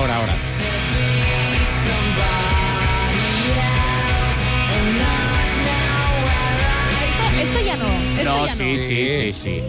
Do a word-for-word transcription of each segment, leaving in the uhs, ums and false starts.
ahora, ahora. Esto ya no. Esto No, ya sí, no. sí, sí, sí.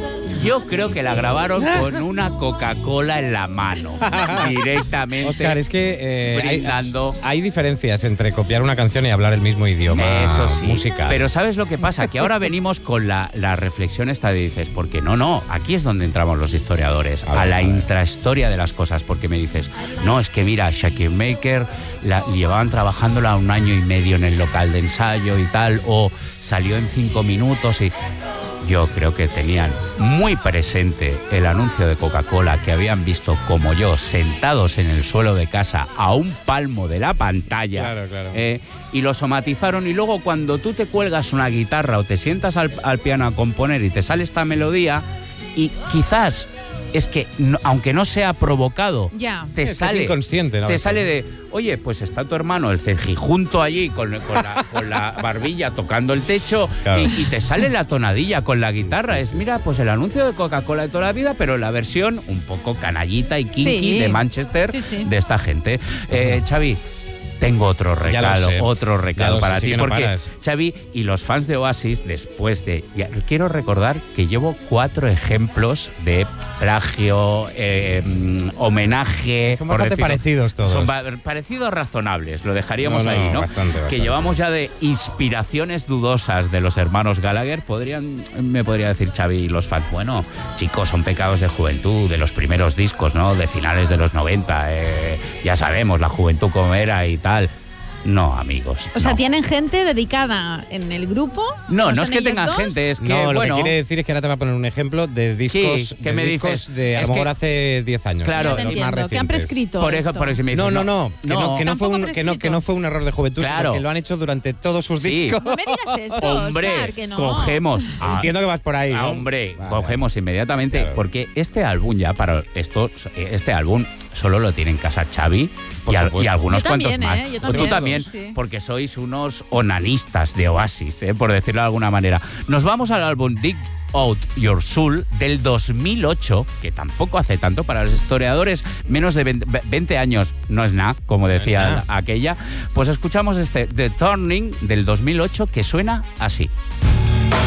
Yo creo que la grabaron con una Coca-Cola en la mano, directamente. Óscar, es que eh, brindando. Hay, hay diferencias entre copiar una canción y hablar el mismo idioma Eso sí. musical. Pero ¿sabes lo que pasa? Que ahora venimos con la, la reflexión esta de dices, porque no, no, aquí es donde entramos los historiadores, A ver, a la a ver. intrahistoria de las cosas, porque me dices, no, es que mira, Shakir Maker la, llevaban trabajándola un año y medio en el local de ensayo y tal, o salió en cinco minutos y... Yo creo que tenían muy presente el anuncio de Coca-Cola que habían visto como yo, sentados en el suelo de casa a un palmo de la pantalla. Claro, claro. Eh, y lo somatizaron y luego cuando tú te cuelgas una guitarra o te sientas al, al piano a componer y te sale esta melodía y quizás es que no, aunque no sea provocado, Ya. te Es que sale es inconsciente, ¿no? te sale de, oye, pues está tu hermano el cejijunto allí con, con, la, con la barbilla tocando el techo, Claro. y, y te sale la tonadilla con la guitarra. Es, mira, pues el anuncio de Coca-Cola de toda la vida, pero la versión un poco canallita y kinky Sí. de Manchester, Sí, sí. de esta gente. Eh, Xavi, tengo otro Ya lo regalo, sé. otro Ya regalo lo sé, para sí ti, que no porque paras. Xavi y los fans de Oasis, después de... ya, quiero recordar que llevo cuatro ejemplos de plagio, eh, mm, homenaje... Son por bastante decirlo. parecidos todos. Son ba- parecidos razonables, lo dejaríamos No, no, ahí, ¿no? bastante, bastante. Que llevamos ya de inspiraciones dudosas de los hermanos Gallagher. Podrían, me podría decir Xavi y los fans, bueno, chicos, son pecados de juventud, de los primeros discos, ¿no? De finales de los noventa, eh, ya sabemos la juventud cómo era y tal. No, amigos. O sea, no. ¿tienen gente dedicada en el grupo? No, ¿O no es son que ellos tengan dos? gente, es que, No, lo bueno... que quiere decir es que ahora te va a poner un ejemplo de discos, Sí, ¿qué de, me discos dices? de a Es lo mejor que- hace diez años. Claro, Ya te y más entiendo, que han recientes. prescrito Por eso, esto. por eso me dices, No, no, no, que no, que no fue Tampoco un, que no, que prescrito. no fue un error de juventud, Claro. sino que lo han hecho durante todos sus Sí. discos. No me digas esto, Hombre, Oscar, que no. cogemos... a- Entiendo que vas por ahí, Ah, ¿no? hombre, Vale, cogemos inmediatamente, Claro. porque este álbum ya para esto, este álbum solo lo tiene en casa Xavi Por y, al- supuesto. y algunos Yo también, cuantos más. ¿eh? Yo Pues tú también, también, sí. porque sois unos onanistas de Oasis, ¿eh? Por decirlo de alguna manera. Nos vamos al álbum Dig Out Your Soul del dos mil ocho, que tampoco hace tanto para los historiadores, menos de veinte años no es nada, como decía nada. aquella. Pues escuchamos este The Turning del dos mil ocho, que suena así.